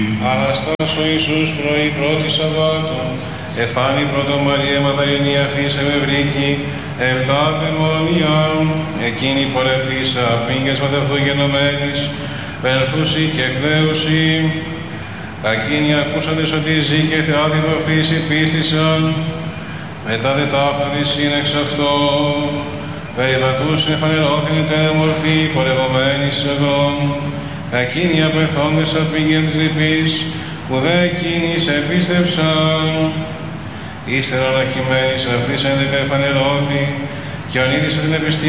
Αναστάς ο Ιησούς πρωί πρώτη Σαββάτου, εφάνη πρώτο Μαρία Μαδαληνή αφήσε με βρήκη, επτά δαιμόνια, εκείνη πορευθήσα, πίνκες ματευτού γενομένης, πενθούσι και εκδέουσι, εκείνοι ακούσαντες ότι ζει και θεάτη προφήσει πίστησαν, μετά δε ταύτα της σύνεξ αυτό, περιβατούσιν εφανερώθην τέλε μορφή, πορευομένης εγρών, εκείνοι απεθόντες απήγγεν της λυπής, που δε εκείνης επίστευσαν. Ύστερα αναχειμένης αυτής 11 εφανερώθη, και ονείδησε την επιστήμη